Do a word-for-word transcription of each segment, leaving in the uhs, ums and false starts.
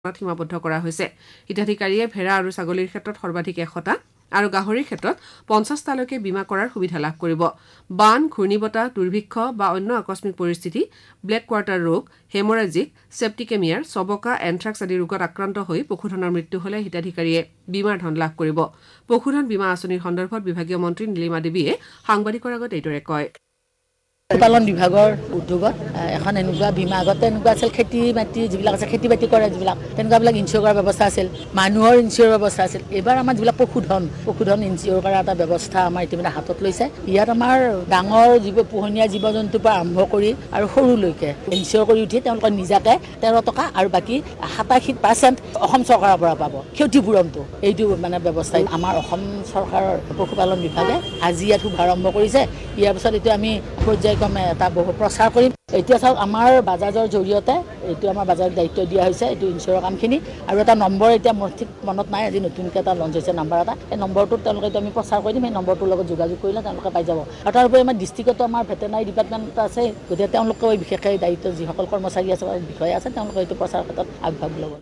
সীমাবদ্ধ কৰা হৈছে। হিতাধিকাৰীয়ে ভেড়া আৰু ছাগলীৰ ক্ষেত্ৰত সৰ্বাধিক এশটা আৰু গাহৰিৰ ক্ষেত্ৰত পঞ্চাশটালৈকে বীমা কৰাৰ সুবিধা লাভ কৰিব। বান, ঘূৰ্ণীবতাহ, দুৰ্ভিক্ষ বা অন্য আকস্মিক পৰিস্থিতি, ব্লেক কোৱাৰ্টাৰ ৰোগ, হেমৰাজিক, চেপ্টিকেমিয়াৰ, চবকা, এন্থ্ৰাক্স আদি ৰোগত আক্ৰান্ত হৈ পশুধনৰ মৃত্যু হ'লে হিতাধিকাৰীয়ে বীমাৰ ধন লাভ কৰিব। পশুধন বীমা আঁচনিৰ সন্দৰ্ভত বিভাগীয় মন্ত্ৰী নীলিমা দেৱীয়ে সাংবাদিকৰ আগত এইদৰে কয়। পশুপালন বিভাগৰ উদ্যোগত এখন এনেকুৱা বীমা আগতে এনেকুৱা আছিল, খেতি মাটি যিবিলাক আছে খেতি বাতি কৰে যিবিলাক তেনেকুৱাবিলাক ইনচিয়ৰ কৰাৰ ব্যৱস্থা আছিল, মানুহৰ ইনচিয়ৰ ব্যৱস্থা আছিল। এইবাৰ আমাৰ যিবিলাক পশুধন পশুধন ইনচিয়ৰ কৰাৰ এটা ব্যৱস্থা আমাৰ ইতিমধ্যে হাতত লৈছে। ইয়াত আমাৰ ডাঙৰ জীৱ পোহনীয়া জীৱ জন্তুৰ পৰা আৰম্ভ কৰি আৰু সৰুলৈকে ইনচিয়ৰ কৰি উঠি তেওঁলোকৰ নিজাকে তেৰ টকা আৰু বাকী সাতাশী পাৰ্চেণ্ট অসম চৰকাৰৰ পৰা পাব ক্ষতিপূৰণটো। এইটো মানে ব্যৱস্থাই আমাৰ অসম চৰকাৰৰ পশুপালন বিভাগে আজি ইয়াত শুভাৰম্ভ কৰিছে। ইয়াৰ পিছত এইটো আমি পৰ্যায় এটা বহু প্ৰচাৰ কৰিম। এতিয়া চাওক, আমাৰ বাজাজৰ জৰিয়তে এইটো আমাৰ বাজাজৰ দায়িত্ব দিয়া হৈছে এইটো ইনচিয়ৰৰ কামখিনি। আৰু এটা নম্বৰ এতিয়া মোৰ ঠিক মনত নাই, আজি নতুনকৈ এটা লঞ্চ হৈছে নাম্বাৰ এটা, সেই নম্বৰটোত তেওঁলোকে এইটো আমি প্ৰচাৰ কৰি দিম। সেই নম্বৰটোৰ লগত যোগাযোগ কৰিলে তেওঁলোকে পাই যাব। আৰু তাৰ উপৰি আমাৰ ডিষ্ট্ৰিক্টতো আমাৰ ভেটেনাৰী ডিপাৰ্টমেণ্ট আছে, গতিকে তেওঁলোকেও বিশেষকৈ দায়িত্ব যিসকল কৰ্মচাৰী আছে বা বিষয়া আছে তেওঁলোকে এইটো প্ৰচাৰ ক্ষেত্ৰত আগভাগ ল'ব।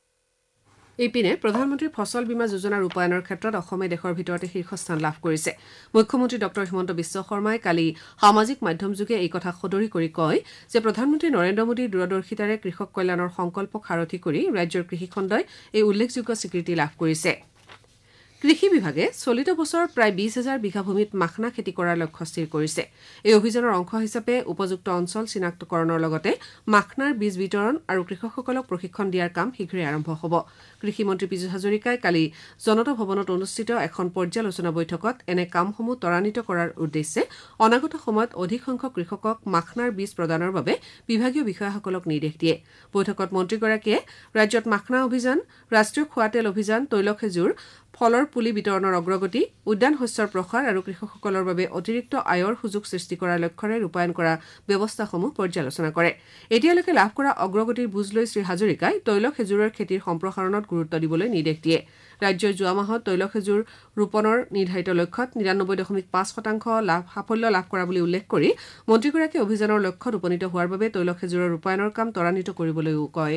ইপিনে প্ৰধানমন্ত্ৰী ফচল বীমা যোজনাৰ ৰূপায়ণৰ ক্ষেত্ৰত অসমে দেশৰ ভিতৰতে শীৰ্ষস্থান লাভ কৰিছে। মুখ্যমন্ত্ৰী ডক্টৰ হিমন্ত বিশ্ব শৰ্মাই কালি সামাজিক মাধ্যমযোগে এই কথা সদৰি কৰি কয় যে প্ৰধানমন্ত্ৰী নৰেন্দ্ৰ মোদীৰ দূৰদৰ্শিতাৰে কৃষক কল্যাণৰ সংকল্পক সাৰথি কৰি ৰাজ্যৰ কৃষিখণ্ডই এই উল্লেখযোগ্য স্বীকৃতি লাভ কৰিছে। কৃষি বিভাগে চলিত বছৰ প্ৰায় বিশ হাজাৰ বিঘা ভূমিত মাখনা খেতি কৰাৰ লক্ষ্য স্থিৰ কৰিছে। এই অভিযানৰ অংশ হিচাপে উপযুক্ত অঞ্চল চিনাক্তকৰণৰ লগতে মাখনাৰ বীজ বিতৰণ আৰু কৃষকসকলক প্ৰশিক্ষণ দিয়াৰ কাম শীঘ্ৰেই আৰম্ভ হ'ব। কৃষিমন্ত্ৰী পীযুষ হাজৰিকাই কালি জনতা ভৱনত অনুষ্ঠিত এখন পৰ্যালোচনা বৈঠকত এনে কামসমূহ ত্বৰান্বিত কৰাৰ উদ্দেশ্যে অনাগত সময়ত অধিক সংখ্যক কৃষকক মাখনাৰ বীজ প্ৰদানৰ বাবে বিভাগীয় বিষয়াসকলক নিৰ্দেশ দিয়ে। বৈঠকত মন্ত্ৰীগৰাকীয়ে ৰাজ্যত মাখনা অভিযান, ৰাষ্ট্ৰীয় খোৱা তেল অভিযান, তৈল খেজুৰ, ফলৰ পুলি বিতৰণৰ অগ্ৰগতি, উদ্যান শস্যৰ প্ৰসাৰ আৰু কৃষকসকলৰ বাবে অতিৰিক্ত আয়ৰ সুযোগ সৃষ্টি কৰাৰ লক্ষ্যৰে ৰূপায়ণ কৰা ব্যৱস্থাসমূহ পৰ্যালোচনা কৰে। এতিয়ালৈকে লাভ কৰা অগ্ৰগতিৰ বুজ লৈ শ্ৰী হাজৰিকাই তৈল খেজুৰৰ খেতিৰ সম্প্ৰসাৰণত গুৰুত্ব দিবলৈ নিৰ্দেশ দিয়ে। ৰাজ্যই যোৱা মাহত তৈল খেজুৰ ৰোপণৰ নিৰ্ধাৰিত লক্ষ্যত নিৰানব্বৈ দশমিক পাঁচ শতাংশ লাভ সাফল্য লাভ কৰা বুলি উল্লেখ কৰি মন্ত্ৰীগৰাকীয়ে অভিযানৰ লক্ষ্যত উপনীত হোৱাৰ বাবে তৈল খেজুৰৰ ৰূপায়ণৰ কাম ত্বৰান্বিত কৰিবলৈও কয়।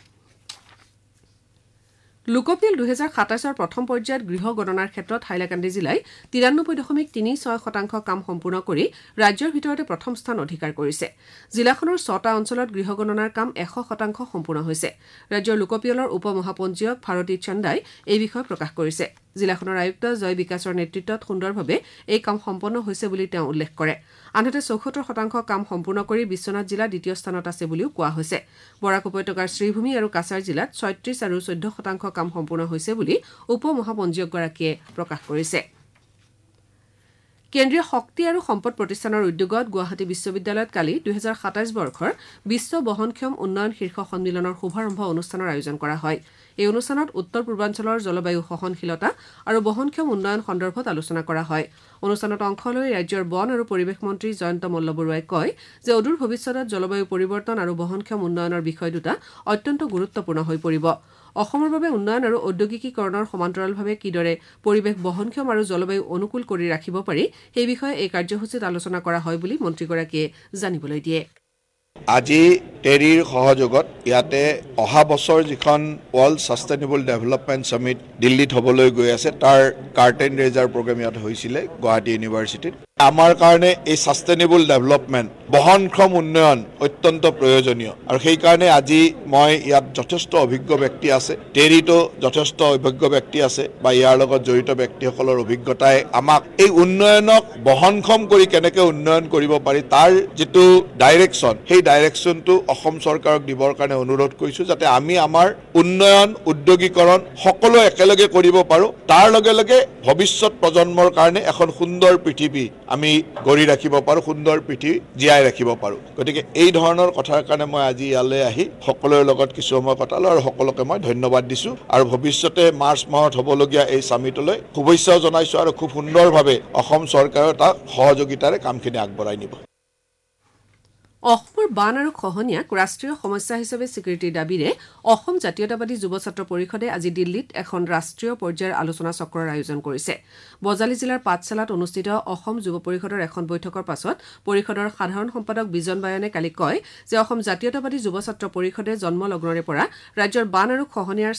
লোকপিয়ল দুহেজাৰ সাতাইছৰ প্ৰথম পৰ্যায়ত গৃহ গণনাৰ ক্ষেত্ৰত হাইলাকান্দি জিলাই তিৰানব্বৈ দশমিক তিনি ছয় শতাংশ কাম সম্পূৰ্ণ কৰি ৰাজ্যৰ ভিতৰতে প্ৰথম স্থান অধিকাৰ কৰিছে। জিলাখনৰ ছটা অঞ্চলত গৃহ গণনাৰ কাম এশ শতাংশ সম্পূৰ্ণ হৈছে। ৰাজ্যৰ লোকপিয়লৰ উপ মহাপঞ্জীয়ক ভাৰতী চন্দাই এই বিষয়ে প্ৰকাশ কৰিছে। জিলাখনৰ আয়ুক্ত জয় বিকাশৰ নেতৃত্বত সুন্দৰভাৱে এই কাম সম্পন্ন হৈছে বুলি তেওঁ উল্লেখ কৰে। আনহাতে চৌসত্তৰ শতাংশ কাম সম্পূৰ্ণ কৰি বিশ্বনাথ জিলা দ্বিতীয় স্থানত আছে বুলিও কোৱা হৈছে। বৰাক উপত্যকাৰ শ্ৰীভূমি আৰু কাছাৰ জিলাত ছয়ত্ৰিশ আৰু চৈধ্য শতাংশ কাম সম্পূৰ্ণ হৈছে বুলি উপ মহাপঞ্জীয়কগৰাকীয়ে প্ৰকাশ কৰিছে। কেন্দ্ৰীয় শক্তি আৰু সম্পদ প্ৰতিষ্ঠানৰ উদ্যোগত গুৱাহাটী বিশ্ববিদ্যালয়ত কালি দুহেজাৰ সাতাইছ বৰ্ষৰ বিশ্ব বহনক্ষম উন্নয়ন শীৰ্ষ সন্মিলনৰ শুভাৰম্ভ অনুষ্ঠানৰ আয়োজন কৰা হয়। এই অনুষ্ঠানত উত্তৰ পূৰ্বাঞ্চলৰ জলবায়ু সহনশীলতা আৰু বহনক্ষম উন্নয়ন সন্দৰ্ভত আলোচনা কৰা হয়। অনুষ্ঠানত অংশ লৈ ৰাজ্যৰ বন আৰু পৰিৱেশ মন্ত্ৰী জয়ন্ত মল্লবৰুৱাই কয় যে অদূৰ ভৱিষ্যতত জলবায়ু পৰিৱৰ্তন আৰু বহনক্ষম উন্নয়নৰ বিষয় দুটা অত্যন্ত গুৰুত্বপূৰ্ণ হৈ পৰিব। অসমৰ বাবে উন্নয়ন আৰু ঔদ্যোগিকীকৰণৰ সমান্তৰালভাৱে কিদৰে পৰিৱেশ বহনক্ষম আৰু জলবায়ু অনুকূল কৰি ৰাখিব পাৰি সেই বিষয়ে এই কাৰ্যসূচীত আলোচনা কৰা হয় বুলি মন্ত্ৰীগৰাকীয়ে জানিবলৈ দিয়ে। আজি টেৰীৰ সহযোগত ইয়াতে অহা বছৰ যিখন ৱৰ্ল্ড ছাষ্টেইনেবল ডেভেলপমেণ্ট ছামিট দিল্লীত হ'বলৈ গৈ আছে তাৰ কাৰ্টেন ৰেজাৰ প্ৰগ্ৰেম ইয়াত হৈছিলে গুৱাহাটী ইউনিভাৰ্চিটিত। আমাৰ কাৰণে এই ছাষ্টেইনেবল ডেভেলপমেণ্ট বহনক্ষম উন্নয়ন অত্যন্ত প্ৰয়োজনীয় আৰু সেইকাৰণে আজি মই ইয়াত যথেষ্ট অভিজ্ঞ ব্যক্তি আছে, টেৰীতো যথেষ্ট অভিজ্ঞ ব্যক্তি আছে বা ইয়াৰ লগত জড়িত ব্যক্তিসকলৰ অভিজ্ঞতাই আমাক এই উন্নয়নক বহনক্ষম কৰি কেনেকৈ উন্নয়ন কৰিব পাৰি তাৰ যিটো ডাইৰেকশ্যন সেই ডাইৰেকশ্যনটো অসম চৰকাৰক দিবৰ কাৰণে অনুৰোধ কৰিছোঁ, যাতে আমি আমাৰ উন্নয়ন উদ্যোগীকৰণ সকলো একেলগে কৰিব পাৰোঁ। তাৰ লগে লগে ভৱিষ্যত প্ৰজন্মৰ কাৰণে এখন সুন্দৰ পৃথিৱী আমি গঢ়ি ৰাখিব পাৰোঁ, সুন্দৰ পৃথিৱী জীয়াই ৰাখিব পাৰোঁ। গতিকে এই ধৰণৰ কথাৰ কাৰণে মই আজি ইয়ালৈ আহি সকলোৰে লগত কিছু সময় কটালোঁ আৰু সকলোকে মই ধন্যবাদ দিছোঁ আৰু ভৱিষ্যতে মাৰ্চ মাহত হ'বলগীয়া এই ছামিটলৈ শুভেচ্ছাও জনাইছোঁ আৰু খুব সুন্দৰভাৱে অসম চৰকাৰেও তাক সহযোগিতাৰে কামখিনি আগবঢ়াই নিব। অসমৰ বান আৰু খহনীয়াক ৰাষ্ট্ৰীয় সমস্যা হিচাপে স্বীকৃতিৰ দাবীৰে অসম জাতীয়তাবাদী যুৱ ছাত্ৰ পৰিষদে আজি দিল্লীত এখন ৰাষ্ট্ৰীয় পৰ্যায়ৰ আলোচনা চক্ৰৰ আয়োজন কৰিছে। বজালী জিলাৰ পাঠশালাত অনুষ্ঠিত অসম যুৱ পৰিষদৰ এখন বৈঠকৰ পাছত পৰিষদৰ সাধাৰণ সম্পাদক বিজন বায়নে কালি কয় যে অসম জাতীয়তাবাদী যুৱ ছাত্ৰ পৰিষদে জন্মলগ্নৰে পৰা ৰাজ্যৰ বান আৰু খহনীয়াৰ